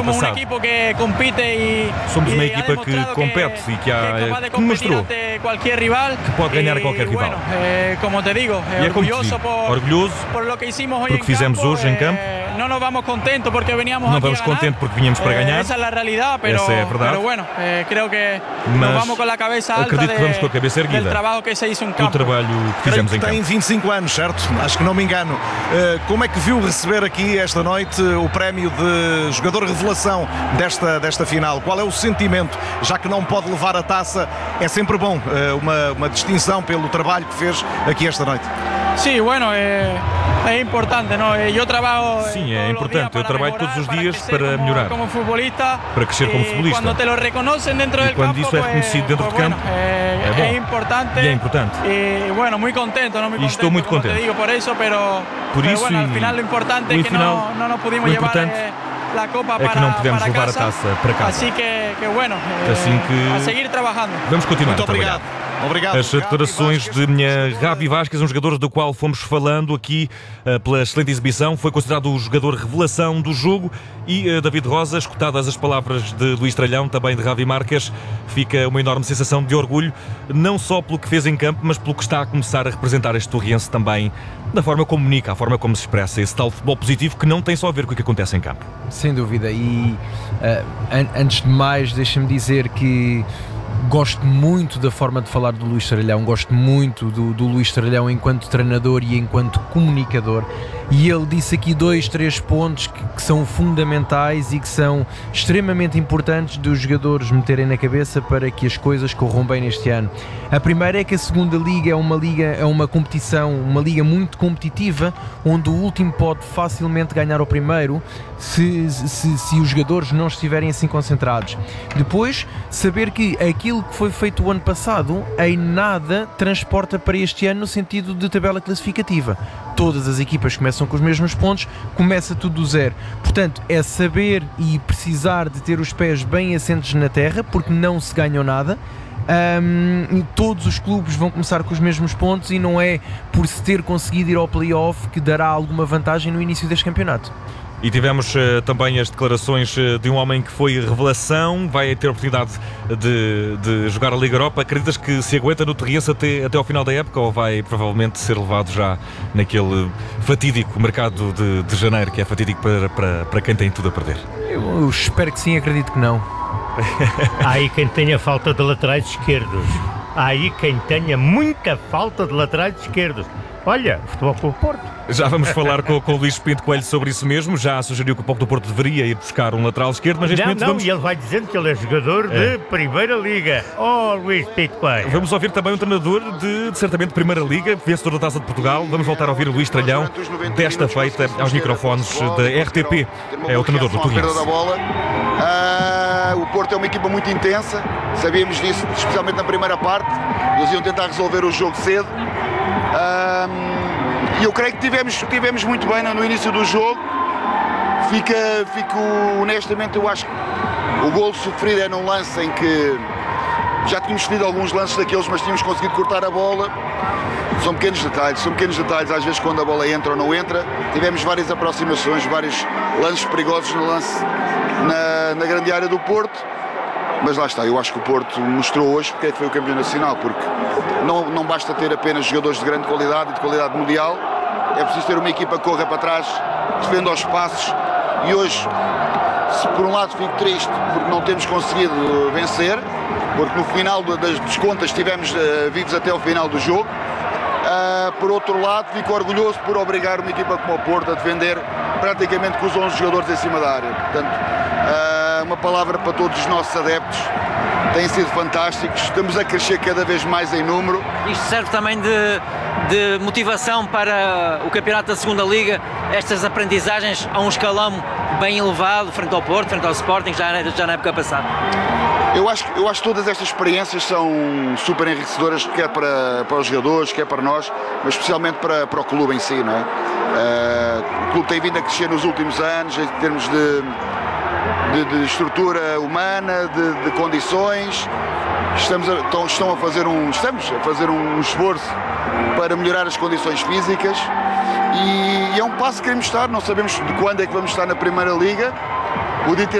somos passado. Somos uma equipa que compete e que mostrou que pode ganhar a qualquer rival. E é como te digo, orgulhoso porque fizemos hoje em campo. Não vamos contentes porque vinhamos para ganhar. Essa é a realidade, essa é a verdade. Pero bueno, creo que mas vamos com a cabeça alta. Acredito que vamos com a cabeça erguida. Do trabalho que se hizo em campo. Do trabalho que fizemos em campo. Tem 25 anos, certo? Acho que não me engano. Como é que viu receber aqui esta noite o prémio de jogador revelação desta final? Qual é o sentimento? Já que não pode levar a taça, é sempre bom uma distinção pelo trabalho que fez aqui esta noite. Sim, bueno, é importante, não? Eu trabalho. Sim, é importante. Eu trabalho todos os dias para melhorar, como futebolista, para crescer como futebolista. Quando te lo reconhecem dentro do quando campo, isso é reconhecido dentro do campo, é bom. É importante. E bueno, muito contente, não me contente. Estou muito contente. Te digo por isso, pero bueno, al final o importante é que não nos pudimos levar a Copa é que não pudemos levar a taça para casa. Assim que bueno, a seguir trabalhando. Vamos continuar muito a trabalhar. Obrigado. As declarações de Gavi Vázquez, um jogador do qual fomos falando aqui pela excelente exibição, foi considerado o jogador revelação do jogo. E David Rosa, escutadas as palavras de Luís Tralhão, também de Gavi Marques, fica uma enorme sensação de orgulho, não só pelo que fez em campo, mas pelo que está a começar a representar este torriense também, da forma como comunica, a forma como se expressa, esse tal futebol positivo que não tem só a ver com o que acontece em campo. Sem dúvida. E antes de mais, deixa-me dizer que gosto muito da forma de falar do Luís Tralhão, gosto muito do Luís Tralhão enquanto treinador e enquanto comunicador, e ele disse aqui 2-3 pontos que são fundamentais e que são extremamente importantes dos jogadores meterem na cabeça para que as coisas corram bem neste ano. A primeira é que a segunda liga é uma competição, uma liga muito competitiva, onde o último pode facilmente ganhar o primeiro se os jogadores não estiverem assim concentrados. Depois, saber que aquilo que foi feito o ano passado em nada transporta para este ano no sentido de tabela classificativa. Todas as equipas começam com os mesmos pontos, começa tudo do zero. Portanto, é saber e precisar de ter os pés bem assentes na terra, porque não se ganham nada. Todos os clubes vão começar com os mesmos pontos e não é por se ter conseguido ir ao play-off que dará alguma vantagem no início deste campeonato. E tivemos também as declarações de um homem que foi revelação, vai ter a oportunidade de jogar a Liga Europa. Acreditas que se aguenta no terrenço até ao final da época ou vai provavelmente ser levado já naquele fatídico mercado de janeiro, que é fatídico para quem tem tudo a perder? Eu espero que sim, acredito que não. Há aí quem tenha falta de laterais esquerdos. Há aí quem tenha muita falta de laterais esquerdos. Olha, Futebol Clube Porto. Já vamos falar com o Luís Pinto Coelho sobre isso mesmo. Já sugeriu que o Futebol do Porto deveria ir buscar um lateral esquerdo, mas neste momento vamos... e ele vai dizendo que ele é jogador de Primeira Liga. Oh, Luís Pinto Coelho. Vamos ouvir também um treinador de certamente Primeira Liga, vencedor da Taça de Portugal. Vamos voltar a ouvir o Luís Tralhão, desta feita aos microfones da RTP. É o treinador do Torrense. O Porto é uma equipa muito intensa, sabíamos disso, especialmente na primeira parte. Eles iam tentar resolver o jogo cedo. E eu creio que tivemos muito bem no início do jogo. Fico honestamente, eu acho que o golo sofrido é num lance em que já tínhamos sofrido alguns lances daqueles, mas tínhamos conseguido cortar a bola. São pequenos detalhes, às vezes quando a bola entra ou não entra. Tivemos várias aproximações, vários lances perigosos no lance na grande área do Porto. Mas lá está, eu acho que o Porto mostrou hoje porque é que foi o campeão nacional, porque não basta ter apenas jogadores de grande qualidade e de qualidade mundial, é preciso ter uma equipa que corra para trás, defenda aos passos, e hoje, se por um lado fico triste porque não temos conseguido vencer, porque no final das contas estivemos vivos até o final do jogo, por outro lado fico orgulhoso por obrigar uma equipa como o Porto a defender praticamente com os 11 jogadores em cima da área. Portanto, uma palavra para todos os nossos adeptos, têm sido fantásticos, estamos a crescer cada vez mais em número. Isto serve também de motivação para o campeonato da segunda Liga, estas aprendizagens a um escalão bem elevado, frente ao Porto, frente ao Sporting, já na época passada. Eu acho que todas estas experiências são super enriquecedoras, quer para os jogadores, quer para nós, mas especialmente para o clube em si, não é? O clube tem vindo a crescer nos últimos anos em termos de estrutura humana, de condições. Estamos a fazer um esforço para melhorar as condições físicas e é um passo que queremos estar. Não sabemos de quando é que vamos estar na Primeira Liga. O